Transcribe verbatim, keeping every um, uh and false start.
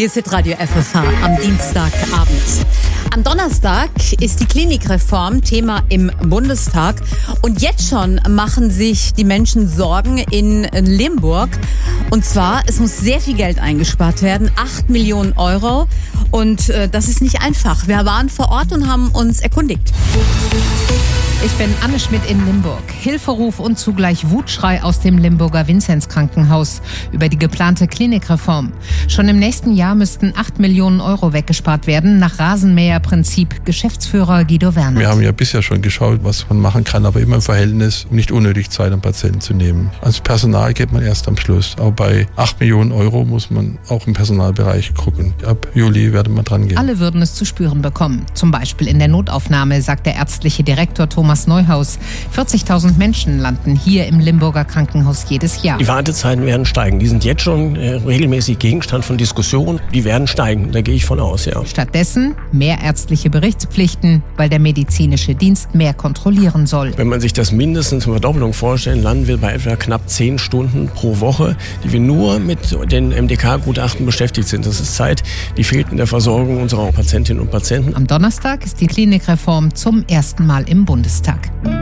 Hier ist Radio F F H am Dienstagabend. Am Donnerstag ist die Klinikreform Thema im Bundestag. Und jetzt schon machen sich die Menschen Sorgen in Limburg. Und zwar, es muss sehr viel Geld eingespart werden, acht Millionen Euro. Und äh, das ist nicht einfach. Wir waren vor Ort und haben uns erkundigt. Ich bin Anne Schmidt in Limburg. Hilferuf und zugleich Wutschrei aus dem Limburger Vinzenz-Krankenhaus über die geplante Klinikreform. Schon im nächsten Jahr müssten acht Millionen Euro weggespart werden, nach Rasenmäherprinzip. Geschäftsführer Guido Werner. Wir haben ja bisher schon geschaut, was man machen kann, aber immer im Verhältnis, um nicht unnötig Zeit am Patienten zu nehmen. Als Personal geht man erst am Schluss. Aber bei acht Millionen Euro muss man auch im Personalbereich gucken. Ab Juli werden wir dran gehen. Alle würden es zu spüren bekommen. Zum Beispiel in der Notaufnahme, sagt der ärztliche Direktor Thomas Neuhaus. vierzigtausend Menschen landen hier im Limburger Krankenhaus jedes Jahr. Die Wartezeiten werden steigen. Die sind jetzt schon äh, regelmäßig Gegenstand von Diskussionen. Die werden steigen, da gehe ich von aus, ja. Stattdessen mehr ärztliche Berichtspflichten, weil der medizinische Dienst mehr kontrollieren soll. Wenn man sich das mindestens eine Verdoppelung vorstellen, landen wir bei etwa knapp zehn Stunden pro Woche, die wir nur mit den M D K-Gutachten beschäftigt sind. Das ist Zeit, die fehlt in der Versorgung unserer Patientinnen und Patienten. Am Donnerstag ist die Klinikreform zum ersten Mal im Bundestag.